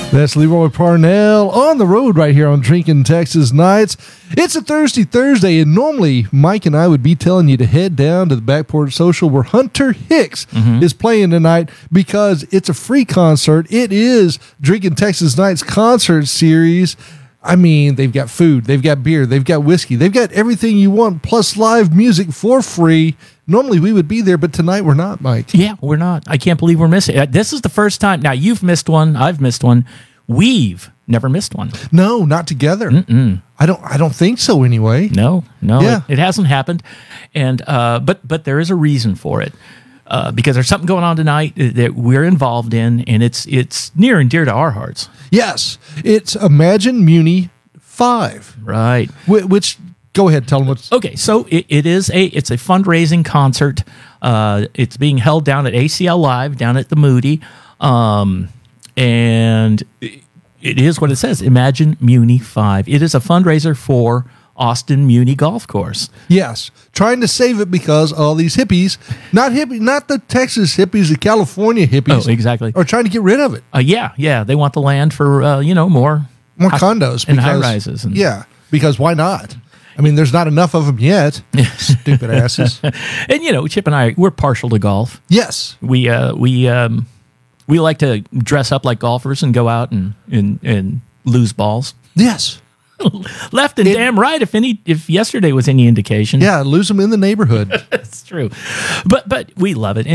That's Leroy Parnell on the road right here on Drinking Texas Nights. It's a Thursday, and normally Mike and I would be telling you to head down to the Backport Social where Hunter Hicks is playing tonight because it's a free concert. It is Drinking Texas Nights concert series. I mean, they've got food, they've got beer, they've got whiskey, they've got everything you want, plus live music for free. Normally we would be there, but tonight we're not, Mike. Yeah, we're not. I can't believe we're missing it. This is the first time. Now, you've missed one. I've missed one. We've never missed one. No, not together. I don't think so anyway. No, Yeah. it hasn't happened. And but there is a reason for it. Because there's something going on tonight that we're involved in, and it's near and dear to our hearts. Yes, it's Imagine Muni 5. Right. Which, go ahead, tell them what's... Okay, so it's a fundraising concert. It's being held down at ACL Live, down at the Moody. And it is what it says, Imagine Muni 5. It is a fundraiser for Austin Muni Golf Course. Yes, trying to save it because all these hippies, not the Texas hippies, the California hippies. Oh, exactly. Are trying to get rid of it. Yeah, they want the land for more condos and high rises. Yeah, because why not? I mean, there's not enough of them yet. Stupid asses. And Chip and I, we're partial to golf. Yes, We like to dress up like golfers and go out and lose balls. yes. Left and damn right, if yesterday was any indication. Yeah, lose them in the neighborhood. That's true. But we love it.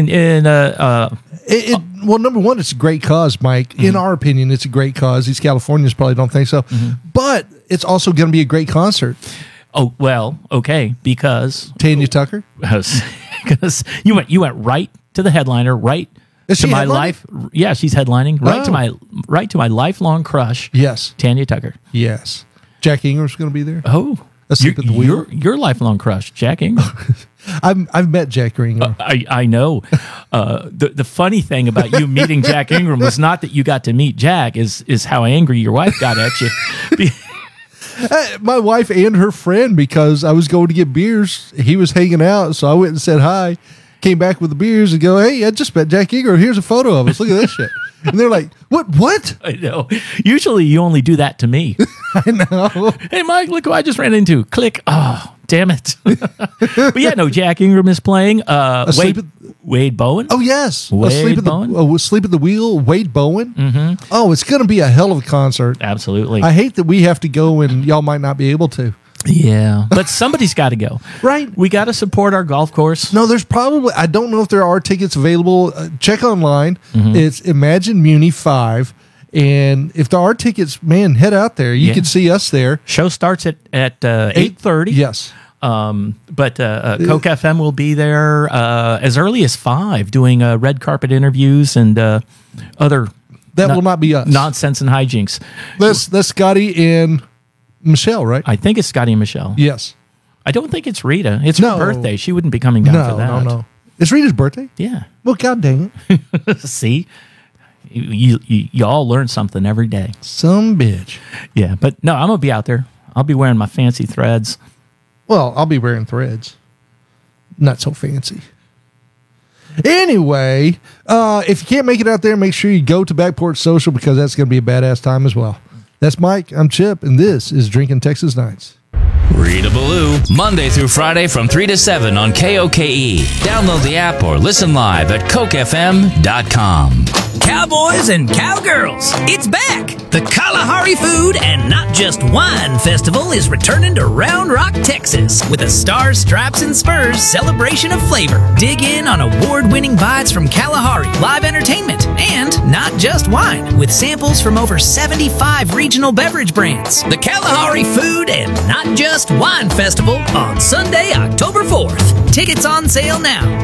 Well, number one, it's a great cause, Mike. In our opinion, it's a great cause. These Californians probably don't think so. But it's also going to be a great concert. Oh, well, okay, because Tanya Tucker? because you went right to the headliner, right Is to she my headlining? life. Yeah, she's headlining. Right to my lifelong crush. Yes. Tanya Tucker. Yes. Jack Ingram's going to be there. Oh, Asleep at the wheel. Your lifelong crush, Jack Ingram. I've met Jack Ingram. I know. The funny thing about you meeting Jack Ingram was not that you got to meet Jack, is how angry your wife got at you. My wife and her friend, because I was going to get beers. He was hanging out, so I went and said hi. Came back with the beers and go, hey, I just met Jack Ingram. Here's a photo of us. Look at this shit. And they're like, what? I know. Usually you only do that to me. I know. Hey, Mike, look who I just ran into. Click. Oh, damn it. But yeah, no, Jack Ingram is playing. Wade Bowen. Oh, yes. Wade Bowen. Asleep at the Wheel, Wade Bowen. Mm-hmm. Oh, it's going to be a hell of a concert. Absolutely. I hate that we have to go and y'all might not be able to. Yeah. But somebody's got to go. Right. We got to support our golf course. No, there's probably, I don't know if there are tickets available. Check online. It's Imagine Muni 5. And if there are tickets, man, head out there. You can see us there. Show starts at 8:30. Yes. But Coke FM will be there as early as 5 doing red carpet interviews and other That will not be us. nonsense and hijinks. That's Scotty and Michelle, right? I think it's Scotty and Michelle. Yes. I don't think it's Rita. It's her birthday. She wouldn't be coming down for that. No. It's Rita's birthday? Yeah. Well, god dang it. See? You all learn something every day. Some bitch. Yeah, but no, I'm going to be out there. I'll be wearing my fancy threads. Well, I'll be wearing threads. Not so fancy. Anyway, if you can't make it out there, make sure you go to Backport Social because that's going to be a badass time as well. That's Mike. I'm Chip, and this is Drinking Texas Nights. Rita Ballou, Monday through Friday from 3 to 7 on KOKE. Download the app or listen live at CokeFM.com. Cowboys and cowgirls, it's back! The Kalahari Food and Not Just Wine Festival is returning to Round Rock, Texas with a Stars, Stripes, and Spurs celebration of flavor. Dig in on award-winning bites from Kalahari, live entertainment, and Not Just Wine with samples from over 75 regional beverage brands. The Kalahari Food and Not Just Wine Festival on Sunday, October 4th. Tickets on sale now.